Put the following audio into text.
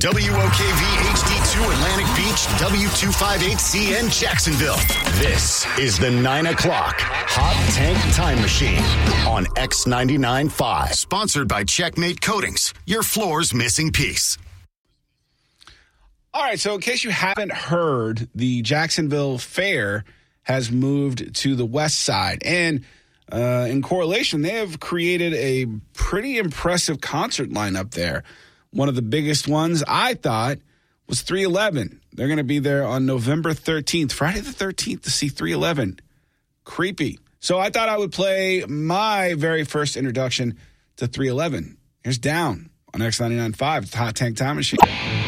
WOKV HD2 Atlantic Beach, W258CN Jacksonville. This is the 9 o'clock Hot Tank Time Machine on X99.5. Sponsored by Checkmate Coatings, your floor's missing piece. All right, so in case you haven't heard, the Jacksonville Fair has moved to the west side. And in correlation, they have created a pretty impressive concert lineup there. One of the biggest ones, I thought, was 311. They're going to be there on November 13th, Friday the 13th, to see 311. Creepy. So I thought I would play my very first introduction to 311. Here's Down on X99.5. It's the Hot Tank Time Machine.